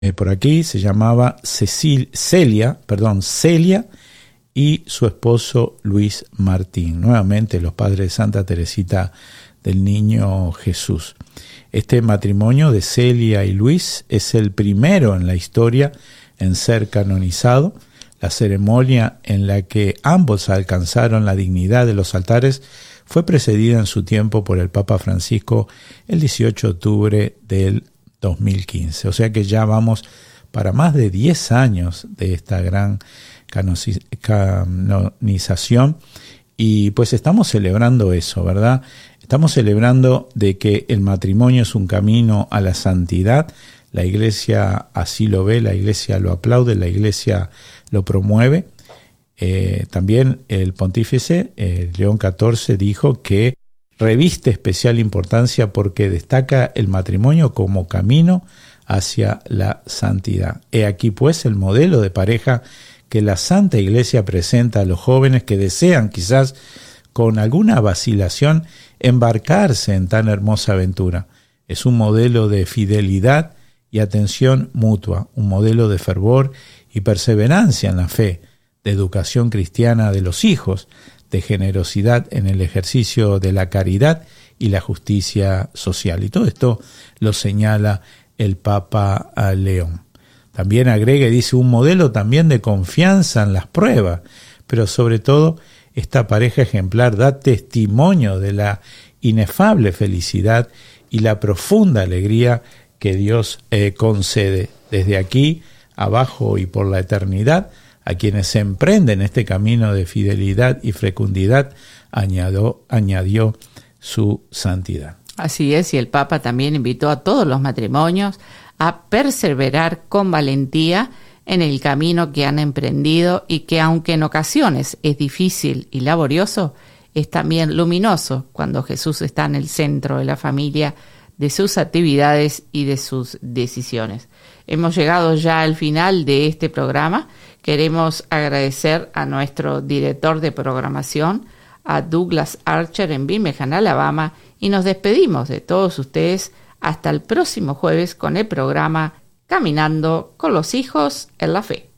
por aquí, se llamaba Celia y su esposo Luis Martín. Nuevamente los padres de Santa Teresita del Niño Jesús. Este matrimonio de Celia y Luis es el primero en la historia en ser canonizado. La ceremonia en la que ambos alcanzaron la dignidad de los altares fue precedida en su tiempo por el Papa Francisco el 18 de octubre del 2015. O sea que ya vamos para más de 10 años de esta gran canonización y pues estamos celebrando eso, ¿verdad? Estamos celebrando de que el matrimonio es un camino a la santidad. La Iglesia así lo ve, la Iglesia lo aplaude, la Iglesia lo promueve. También el pontífice León XIV dijo que reviste especial importancia porque destaca el matrimonio como camino hacia la santidad. He aquí pues el modelo de pareja que la Santa Iglesia presenta a los jóvenes que desean quizás con alguna vacilación embarcarse en tan hermosa aventura. Es un modelo de fidelidad y atención mutua, un modelo de fervor y perseverancia en la fe, de educación cristiana de los hijos, de generosidad en el ejercicio de la caridad y la justicia social. Y todo esto lo señala el Papa León. También agrega y dice un modelo también de confianza en las pruebas, pero sobre todo esta pareja ejemplar da testimonio de la inefable felicidad y la profunda alegría que Dios concede desde aquí, abajo y por la eternidad, a quienes se emprenden este camino de fidelidad y fecundidad, añadió su santidad. Así es, y el Papa también invitó a todos los matrimonios a perseverar con valentía en el camino que han emprendido y que, aunque en ocasiones es difícil y laborioso, es también luminoso cuando Jesús está en el centro de la familia, de sus actividades y de sus decisiones. Hemos llegado ya al final de este programa. Queremos agradecer a nuestro director de programación, a Douglas Archer en Birmingham, Alabama, y nos despedimos de todos ustedes hasta el próximo jueves con el programa Caminando con los Hijos en la Fe.